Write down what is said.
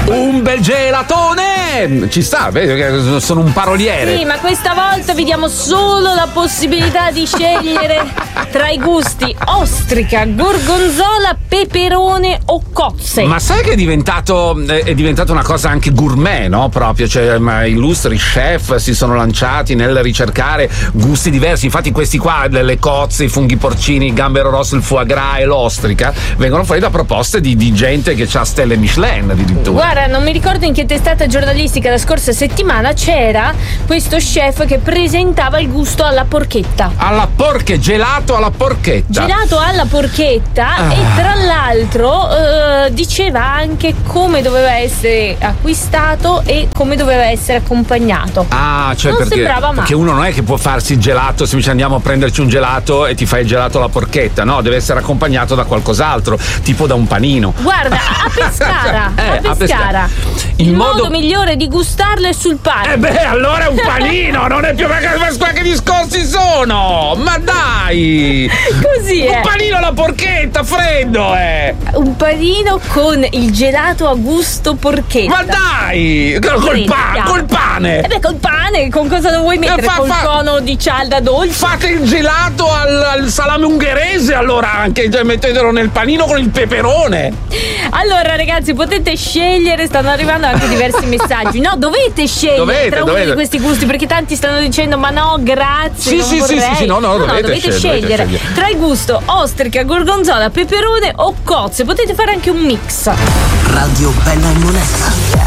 Un bel gelatone! Ci sta, vedi che sono un paroliere. Sì, ma questa volta vi diamo solo la possibilità di scegliere tra i gusti ostrica, gorgonzola, peperone o cozze. Ma sai che è diventato una cosa anche gourmet, no? Proprio, cioè, ma illustri chef si sono lanciati nel ricercare gusti diversi. Infatti questi qua, le cozze, i funghi porcini, il gambero rosso, il foie gras e l'ostrica, vengono fuori da proposte di gente che ha stelle Michelin addirittura. Guarda, non mi ricordo in che testata giornalistica la scorsa settimana c'era questo chef che presentava il gusto alla porchetta. Gelato alla porchetta. Gelato alla porchetta. E tra l'altro diceva anche come doveva essere acquistato e come doveva essere accompagnato. Cioè non sembrava male. Perché uno non è che può farsi il gelato, se ci andiamo a prenderci un gelato e ti fai il gelato alla porchetta, no, deve essere accompagnato da qualcos'altro, tipo da un panino. Guarda, a Pescara, a Pescara. Il modo migliore di gustarlo è sul pane. Allora è un panino, non è più che discorsi sono! Ma dai! Così è. Un panino alla porchetta, freddo, Un panino con il gelato a gusto porchetta. Ma dai! Col pane! Col pane, con cosa lo vuoi mettere? Col cono di cialda dolce? Fate il gelato al salame ungherese, allora anche, cioè, mettetelo nel panino con il peperone. Allora ragazzi, potete scegliere, stanno arrivando anche diversi messaggi. No, dovete scegliere tra uno di questi gusti, perché tanti stanno dicendo ma no, grazie. Sì, no, dovete scegliere tra il gusto ostrica, gorgonzola, peperone o cozze. Potete fare anche un mix. Radio Bella e Monella.